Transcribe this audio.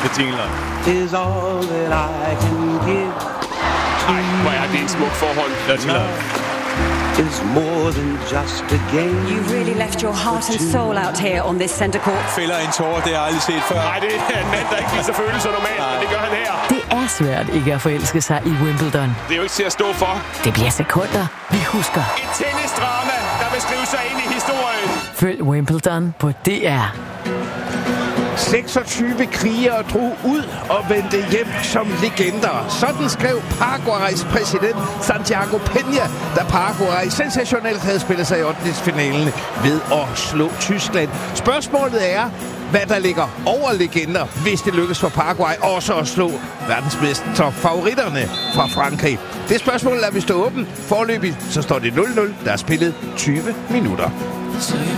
betingelser. Is all that I can give. Ej, hvor er det en smuk forhold. Dirty Love. Is more than just a game. You really left your heart and soul out here on this center court. Fælder en tårer, det har jeg aldrig set før. Nej, det er en mand, der ikke viser følelser normalt, men det gør han her. Det er svært ikke at forelske sig i Wimbledon. Det er jo ikke til at stå for. Det bliver sekunder, vi husker. Et tennisdrama, der vil skrive sig ind i historien. Følg Wimbledon på DR. 26 krigere drog ud og vendte hjem som legender. Sådan skrev Paraguays præsident Santiago Peña, da Paraguay sensationelt havde spillet sig i 8-finalen ved at slå Tyskland. Spørgsmålet er, hvad der ligger over legender, hvis det lykkes for Paraguay også at slå verdensmester favoritterne fra Frankrig. Det spørgsmål lader vi stå åben. Foreløbig så står det 0-0. Der er spillet 20 minutter.